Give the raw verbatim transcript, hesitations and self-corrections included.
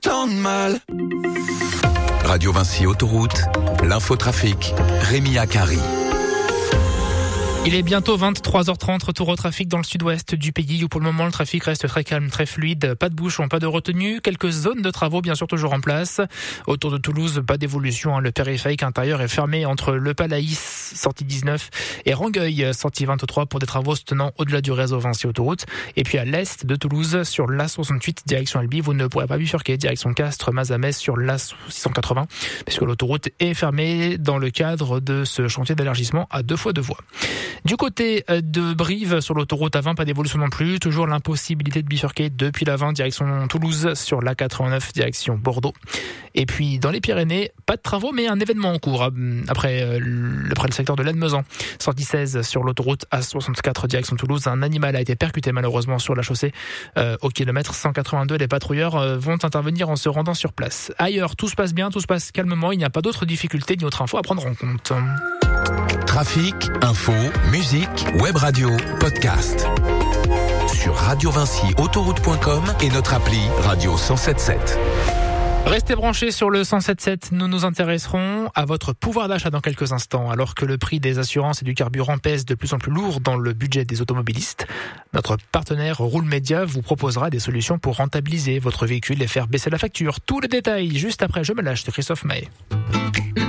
tant de mal. Radio Vinci Autoroute, l'infotrafic, Rémi Akari. Il est bientôt vingt-trois heures trente, retour au trafic dans le sud-ouest du pays où pour le moment le trafic reste très calme, très fluide, pas de bouchons, pas de retenue, quelques zones de travaux bien sûr toujours en place. Autour de Toulouse, pas d'évolution, hein. Le périphérique intérieur est fermé entre le Palaïs, sortie dix-neuf, et Rangueil, sortie vingt-trois pour des travaux se tenant au-delà du réseau Vinci Autoroute. Et puis à l'est de Toulouse, sur l'A soixante-huit, direction Albi, vous ne pourrez pas bifurquer, direction Castres, Mazamet sur l'A six cent quatre-vingts, puisque l'autoroute est fermée dans le cadre de ce chantier d'élargissement à deux fois deux voies. Du côté de Brive, sur l'autoroute A vingt, pas d'évolution non plus. Toujours l'impossibilité de bifurquer depuis l'A vingt, direction Toulouse, sur l'A quatre-vingt-neuf, direction Bordeaux. Et puis, dans les Pyrénées, pas de travaux, mais un événement en cours. Après, après le secteur de Lannemezan, sortie seize, sur l'autoroute A soixante-quatre, direction Toulouse, un animal a été percuté malheureusement sur la chaussée. Euh, au kilomètre cent quatre-vingt-deux, les patrouilleurs vont intervenir en se rendant sur place. Ailleurs, tout se passe bien, tout se passe calmement. Il n'y a pas d'autres difficultés ni autres infos à prendre en compte. Trafic, info, musique, web radio, podcast. Sur radio vinci autoroute point com et notre appli Radio cent sept sept. Restez branchés sur le cent sept sept, nous nous intéresserons à votre pouvoir d'achat dans quelques instants. Alors que le prix des assurances et du carburant pèse de plus en plus lourd dans le budget des automobilistes, notre partenaire Roule Média vous proposera des solutions pour rentabiliser votre véhicule et faire baisser la facture. Tous les détails juste après Je me lâche de Christophe Maé.